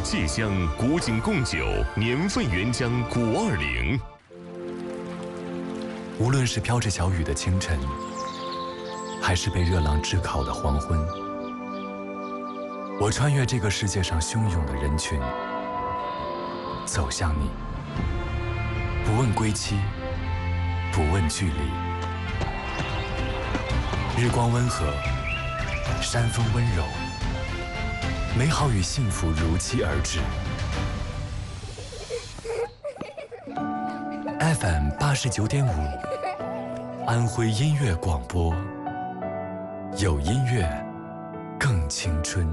芥香古井贡酒，年份原浆520。 无论是飘着小雨的清晨，还是被热浪炙烤的黄昏，我穿越这个世界上汹涌的人群，走向你，不问归期，不问距离。日光温和，山风温柔，美好与幸福如期而至。FM 89.5，安徽音乐广播，有音乐，更青春。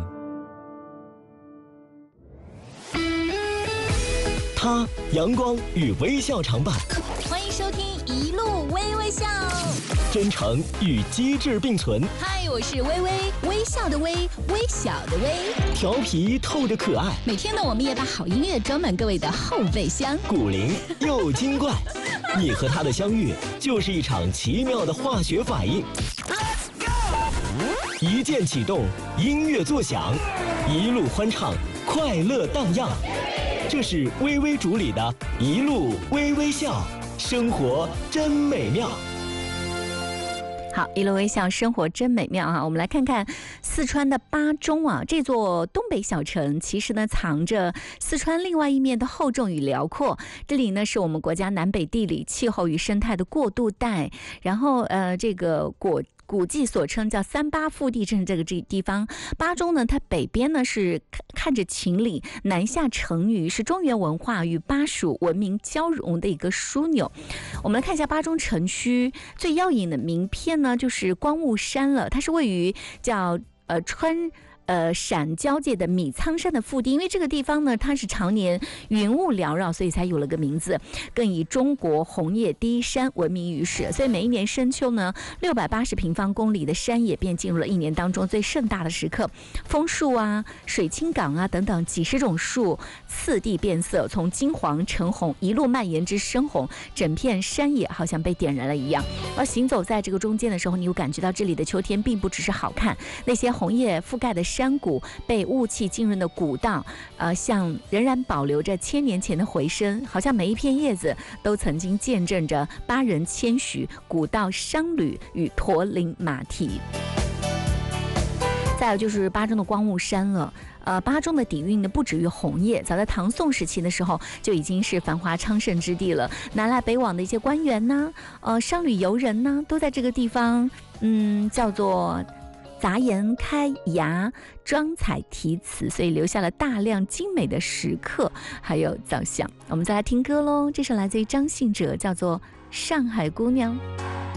他阳光与微笑常伴， 欢迎收听一路微微笑， 真诚与机智并存。 嗨，我是微微，微笑的微，微小的微， 调皮透着可爱。 每天呢，我们也把好音乐装满各位的后备箱， 古灵又精怪，你和他的相遇就是一场奇妙的化学反应。Let's go！ 一键启动，音乐作响，一路欢唱，快乐荡漾。这是微微主理的一路微微笑，生活真美妙。 好，一路微笑，生活真美妙啊！我们来看看四川的巴中啊，这座东北小城其实呢藏着四川另外一面的厚重与辽阔。这里呢是我们国家南北地理、气候与生态的过渡带，然后这个古迹所称叫三巴腹地，正是这个地方。巴中呢，它北边呢是看着秦岭，南下成渝，是中原文化与巴蜀文明交融的一个枢纽。我们来看一下巴中城区最耀眼的名片呢，就是光雾山了。它是位于叫陕交界的米仓山的腹地，因为这个地方呢，它是常年云雾缭绕，所以才有了个名字，更以中国红叶第一山闻名于世。所以每一年深秋呢，680平方公里的山野便进入了一年当中最盛大的时刻。枫树啊、水青岗啊等等几十种树次第变色，从金黄、橙红一路蔓延至深红，整片山野好像被点燃了一样。而行走在这个中间的时候，你有感觉到这里的秋天并不只是好看，那些红叶覆盖的山谷、被雾气浸润的古道，像仍然保留着千年前的回声，好像每一片叶子都曾经见证着巴人迁徙、古道商旅与驼铃马蹄。再有就是巴中的光雾山了。巴中的底蕴呢，不止于红叶，早在唐宋时期的时候就已经是繁华昌盛之地了。南来北往的一些官员呢，商旅游人呢，都在这个地方，叫做杂言开牙，装彩题词，所以留下了大量精美的石刻，还有造像。我们再来听歌喽，这首来自于张信哲，叫做《上海姑娘》。